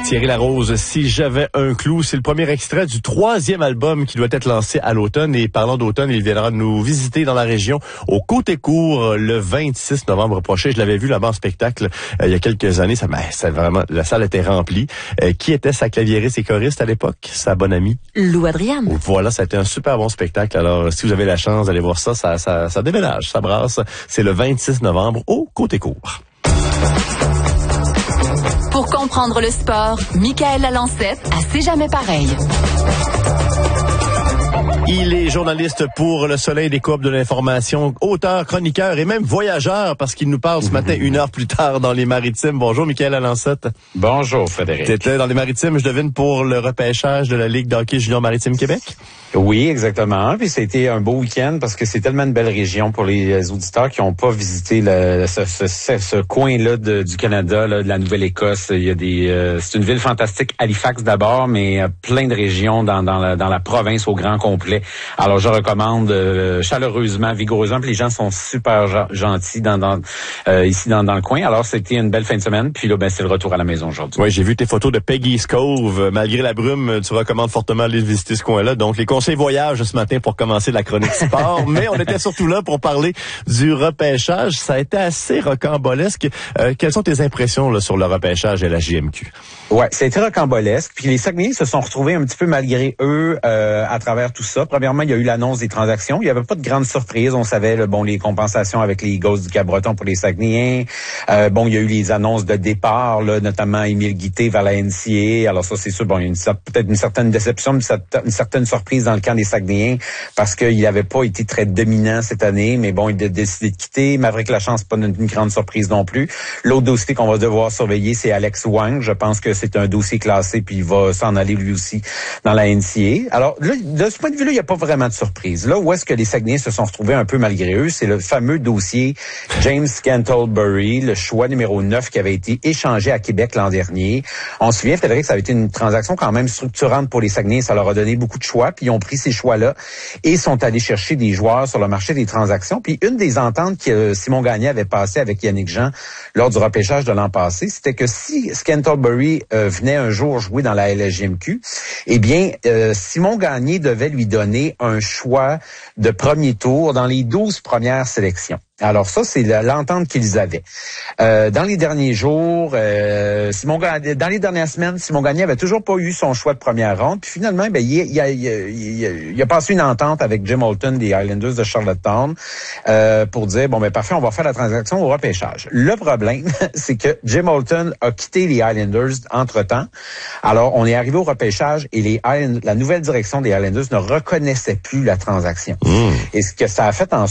Thierry Larose, Si j'avais un clou, c'est le premier extrait du 3e album qui doit être lancé à l'automne. Et parlant d'automne, il viendra nous visiter dans la région au Côté-Court le 26 novembre prochain. Je l'avais vu là-bas en spectacle il y a quelques années. Ça vraiment, la salle était remplie. Qui était sa claviériste et choriste à l'époque? Sa bonne amie? Lou Adrian. Voilà, ça a été un super bon spectacle. Alors, si vous avez la chance d'aller voir ça, ça déménage, ça brasse. C'est le 26 novembre au Côté-Court. Pour comprendre le sport, Michael Lalancette à C'est jamais pareil. Il est journaliste pour Le Soleil des Coop de l'Information, auteur, chroniqueur et même voyageur parce qu'il nous parle ce matin 1 heure plus tard dans les Maritimes. Bonjour Michael Lalancette. Bonjour Frédéric. T'étais dans les Maritimes, je devine, pour le repêchage de la Ligue d'hockey junior Maritime Québec? Oui, exactement. Puis c'était un beau week-end parce que c'est tellement une belle région pour les auditeurs qui n'ont pas visité ce coin-là du Canada, là, de la Nouvelle-Écosse. Il y a c'est une ville fantastique, Halifax d'abord, mais plein de régions dans la province au grand complet. Alors je recommande chaleureusement, vigoureusement. Puis les gens sont super gentils ici dans le coin. Alors c'était une belle fin de semaine. Puis là, c'est le retour à la maison aujourd'hui. Oui, j'ai vu tes photos de Peggy's Cove. Malgré la brume, tu recommandes fortement d'aller visiter ce coin-là. Donc les conseils voyage ce matin pour commencer la chronique sport, mais on était surtout là pour parler du repêchage. Ça a été assez rocambolesque. Quelles sont tes impressions là, sur le repêchage et la JMQ? Ouais, ça a été rocambolesque. Puis les Saguenayens se sont retrouvés un petit peu malgré eux à travers tout ça. Premièrement, il y a eu l'annonce des transactions. Il n'y avait pas de grande surprise. On savait les compensations avec les Eagles du Cap-Breton pour les Saguenayens. Il y a eu les annonces de départ, là, notamment Émile Guité vers la NCA. Alors ça, c'est sûr, il y a peut-être une certaine déception, une certaine surprise dans le camp des Saguenayens parce qu'il n'avait pas été très dominant cette année. Mais bon, il a décidé de quitter. Maverick Lachance, pas une grande surprise non plus. L'autre dossier qu'on va devoir surveiller, c'est Alex Wang. Je pense que c'est un dossier classé, puis il va s'en aller lui aussi dans la NCA. Alors, là, de ce point de vue-là, il n'y a pas vraiment de surprise. Là où est-ce que les Saguenayens se sont retrouvés un peu malgré eux, c'est le fameux dossier James Scantlebury, le choix numéro 9 qui avait été échangé à Québec l'an dernier. On se souvient, Frédéric, ça avait été une transaction quand même structurante pour les Saguenayens. Ça leur a donné beaucoup de choix, puis ils ont pris ces choix-là et sont allés chercher des joueurs sur le marché des transactions. Puis une des ententes que Simon Gagné avait passées avec Yannick Jean lors du repêchage de l'an passé, c'était que si Scantlebury venait un jour jouer dans la LSJMQ, eh bien, Simon Gagné devait lui donner un choix de premier tour dans les 12 premières sélections. Alors ça, c'est l'entente qu'ils avaient. Dans les derniers jours, dans les dernières semaines, Simon Gagné avait toujours pas eu son choix de première ronde. Puis finalement, il a passé une entente avec Jim Holton des Highlanders de Charlottetown pour dire, parfait, on va faire la transaction au repêchage. Le problème, c'est que Jim Holton a quitté les Highlanders entre-temps. Alors, on est arrivé au repêchage et la nouvelle direction des Highlanders ne reconnaissait plus la transaction. Et ce que ça a fait en